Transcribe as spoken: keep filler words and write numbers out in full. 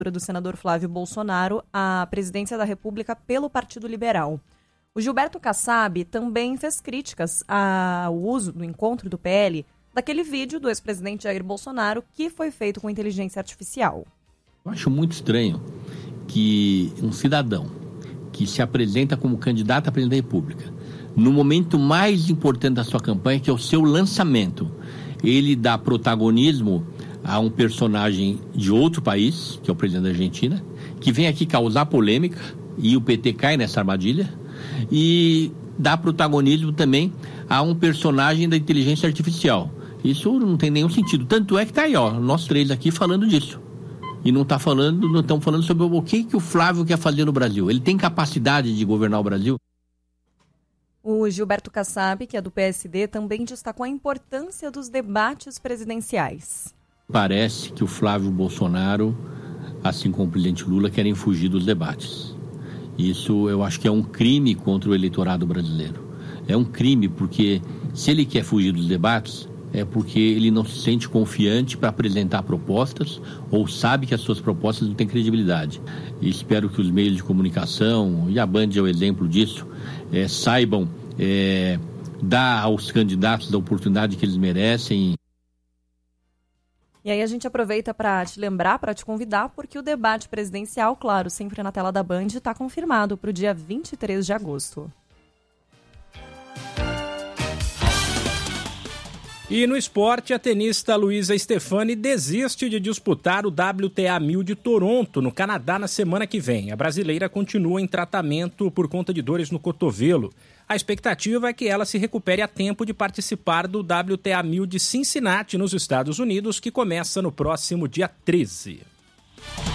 do senador Flávio Bolsonaro à presidência da República pelo Partido Liberal. O Gilberto Kassab também fez críticas ao uso do encontro do P L daquele vídeo do ex-presidente Jair Bolsonaro que foi feito com inteligência artificial. Eu acho muito estranho que um cidadão que se apresenta como candidato a presidente da República, no momento mais importante da sua campanha, que é o seu lançamento, ele dá protagonismo a um personagem de outro país, que é o presidente da Argentina, que vem aqui causar polêmica, e o P T cai nessa armadilha, e dá protagonismo também a um personagem da inteligência artificial. Isso não tem nenhum sentido. Tanto é que tá aí, ó, nós três aqui falando disso. E não tá falando, não estamos falando sobre o que, que o Flávio quer fazer no Brasil. Ele tem capacidade de governar o Brasil? O Gilberto Kassab, que é do P S D, também destacou a importância dos debates presidenciais. Parece que o Flávio Bolsonaro, assim como o presidente Lula, querem fugir dos debates. Isso eu acho que é um crime contra o eleitorado brasileiro. É um crime porque se ele quer fugir dos debates, é porque ele não se sente confiante para apresentar propostas ou sabe que as suas propostas não têm credibilidade. E espero que os meios de comunicação, e a Band é o exemplo disso, é, saibam é, dar aos candidatos a oportunidade que eles merecem. E aí a gente aproveita para te lembrar, para te convidar, porque o debate presidencial, claro, sempre na tela da Band, está confirmado para o dia vinte e três de agosto. E no esporte, a tenista Luísa Stefani desiste de disputar o W T A mil de Toronto, no Canadá, na semana que vem. A brasileira continua em tratamento por conta de dores no cotovelo. A expectativa é que ela se recupere a tempo de participar do W T A mil de Cincinnati, nos Estados Unidos, que começa no próximo dia treze.